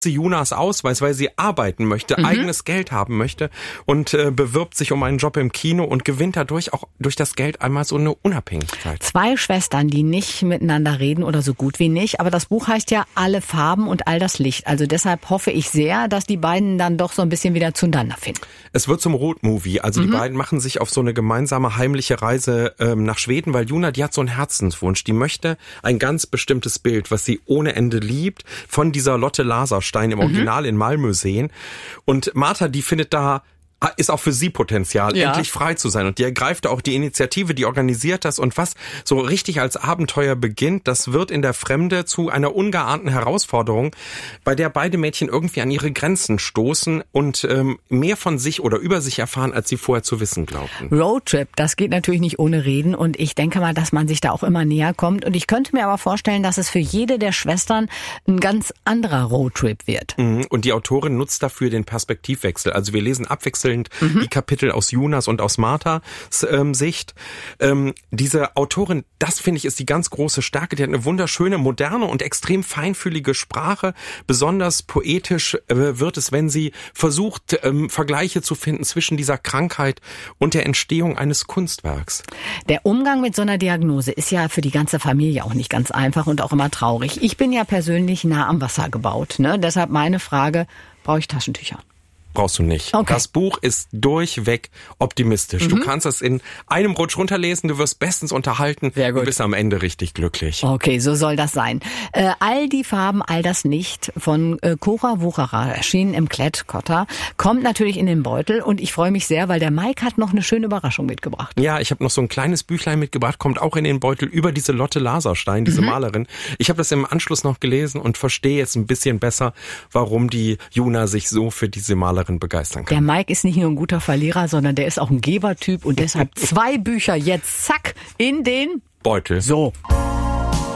Junas Ausweis, weil sie arbeiten möchte, eigenes Geld haben möchte und bewirbt sich um einen Job im Kino und gewinnt dadurch auch durch das Geld einmal so eine Unabhängigkeit. 2 Schwestern, die nicht miteinander reden oder so gut wie nicht, aber das Buch heißt ja Alle Farben und all das Licht. Also deshalb hoffe ich sehr, dass die beiden dann doch so ein bisschen wieder zueinander finden. Es wird zum Roadmovie, also die beiden machen sich auf so eine gemeinsame heimliche Reise nach Schweden, weil Juna, die hat so einen Herzenswunsch, die möchte ein ganz bestimmtes Bild, was sie ohne Ende liebt, von dieser Lotte Laserstein im Original in Malmö sehen. Und Martha, die findet da, ist auch für sie Potenzial, endlich frei zu sein. Und die ergreift auch die Initiative, die organisiert das. Und was so richtig als Abenteuer beginnt, das wird in der Fremde zu einer ungeahnten Herausforderung, bei der beide Mädchen irgendwie an ihre Grenzen stoßen und mehr von sich oder über sich erfahren, als sie vorher zu wissen glaubten. Roadtrip, das geht natürlich nicht ohne Reden. Und ich denke mal, dass man sich da auch immer näher kommt. Und ich könnte mir aber vorstellen, dass es für jede der Schwestern ein ganz anderer Roadtrip wird. Und die Autorin nutzt dafür den Perspektivwechsel. Also wir lesen abwechselnd die Kapitel aus Junas und aus Marthas Sicht. Diese Autorin, das finde ich, ist die ganz große Stärke. Die hat eine wunderschöne, moderne und extrem feinfühlige Sprache. Besonders poetisch wird es, wenn sie versucht, Vergleiche zu finden zwischen dieser Krankheit und der Entstehung eines Kunstwerks. Der Umgang mit so einer Diagnose ist ja für die ganze Familie auch nicht ganz einfach und auch immer traurig. Ich bin ja persönlich nah am Wasser gebaut, ne? Deshalb meine Frage, brauche ich Taschentücher? Brauchst du nicht. Okay. Das Buch ist durchweg optimistisch. Du kannst es in einem Rutsch runterlesen, du wirst bestens unterhalten, sehr gut. Du bist am Ende richtig glücklich. Okay, so soll das sein. All die Farben, all das Licht von Cora Wucherer, erschienen im Klett-Cotta, kommt natürlich in den Beutel und ich freue mich sehr, weil der Mike hat noch eine schöne Überraschung mitgebracht. Ja, ich habe noch so ein kleines Büchlein mitgebracht, kommt auch in den Beutel über diese Lotte Laserstein, diese Malerin. Ich habe das im Anschluss noch gelesen und verstehe jetzt ein bisschen besser, warum die Juna sich so für diese Malerin begeistern kann. Der Mike ist nicht nur ein guter Verlierer, sondern der ist auch ein Gebertyp und deshalb 2 Bücher jetzt, zack, in den Beutel. So.